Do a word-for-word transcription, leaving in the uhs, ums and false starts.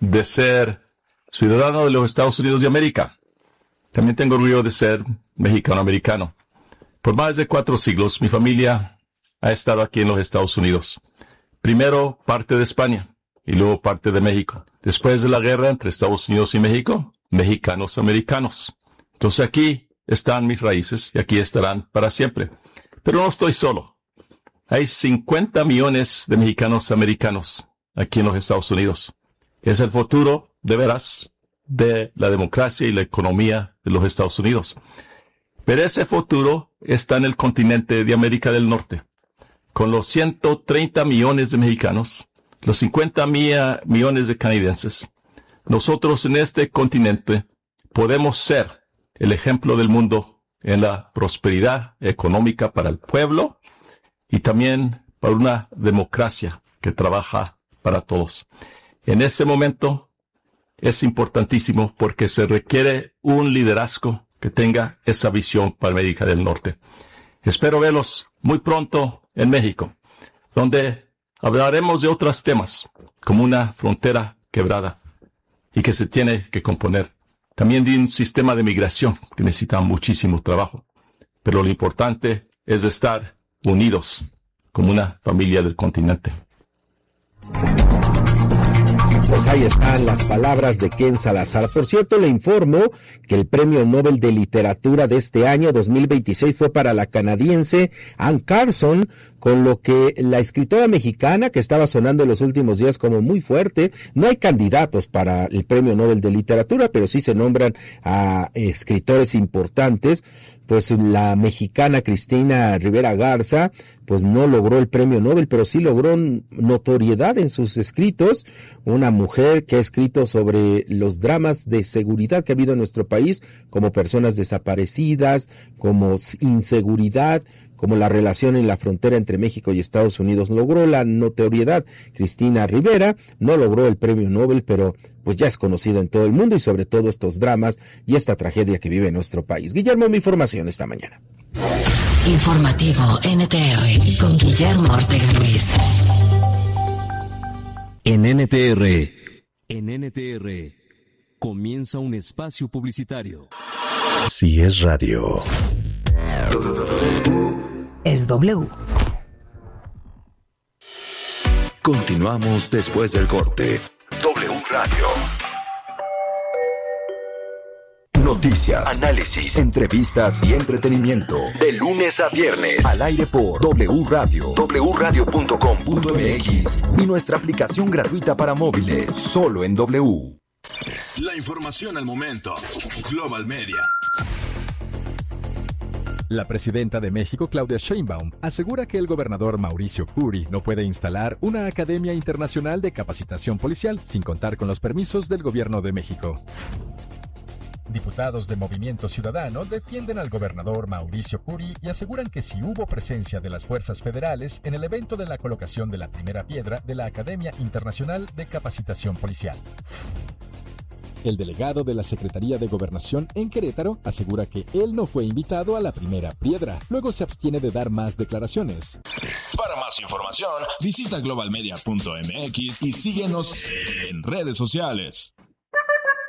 de ser ciudadano de los Estados Unidos de América. También tengo orgullo de ser mexicano-americano. Por más de cuatro siglos, mi familia ha estado aquí en los Estados Unidos. Primero parte de España y luego parte de México. Después de la guerra entre Estados Unidos y México, mexicanos-americanos. Entonces aquí están mis raíces y aquí estarán para siempre. Pero no estoy solo. Hay cincuenta millones de mexicanos-americanos aquí en los Estados Unidos. Es el futuro, de veras, de la democracia y la economía de los Estados Unidos. Pero ese futuro está en el continente de América del Norte. Con los ciento treinta millones de mexicanos, los cincuenta millones de canadienses, nosotros en este continente podemos ser el ejemplo del mundo en la prosperidad económica para el pueblo y también para una democracia que trabaja para todos. En este momento es importantísimo porque se requiere un liderazgo que tenga esa visión para América del Norte. Espero verlos muy pronto en México, donde hablaremos de otros temas, como una frontera quebrada y que se tiene que componer. También de un sistema de migración que necesita muchísimo trabajo. Pero lo importante es estar unidos como una familia del continente. Pues ahí están las palabras de Ken Salazar. Por cierto, le informo que el Premio Nobel de Literatura de este año dos mil veintiséis fue para la canadiense Anne Carson, con lo que la escritora mexicana, que estaba sonando en los últimos días como muy fuerte, no hay candidatos para el Premio Nobel de Literatura, pero sí se nombran a escritores importantes. Pues la mexicana Cristina Rivera Garza, pues no logró el premio Nobel, pero sí logró notoriedad en sus escritos. Una mujer que ha escrito sobre los dramas de seguridad que ha habido en nuestro país, como personas desaparecidas, como inseguridad, como la relación en la frontera entre México y Estados Unidos. Logró la notoriedad Cristina Rivera, no logró el premio Nobel, pero pues ya es conocida en todo el mundo y sobre todo estos dramas y esta tragedia que vive nuestro país. Guillermo, mi información esta mañana. Informativo N T R con Guillermo Ortega Ruiz. En N T R, en N T R, comienza un espacio publicitario. Si es radio, es W. Continuamos después del corte. W Radio. Noticias, análisis, entrevistas y entretenimiento. De lunes a viernes. Al aire por W Radio. w radio punto com punto m x y nuestra aplicación gratuita para móviles. Solo en W. La información al momento. Global Media. La presidenta de México, Claudia Sheinbaum, asegura que el gobernador Mauricio Curi no puede instalar una academia internacional de capacitación policial sin contar con los permisos del gobierno de México. Diputados de Movimiento Ciudadano defienden al gobernador Mauricio Curi y aseguran que si hubo presencia de las fuerzas federales en el evento de la colocación de la primera piedra de la Academia Internacional de Capacitación Policial. El delegado de la Secretaría de Gobernación en Querétaro asegura que él no fue invitado a la primera piedra. Luego se abstiene de dar más declaraciones. Para más información, visita global media punto m x y síguenos en redes sociales.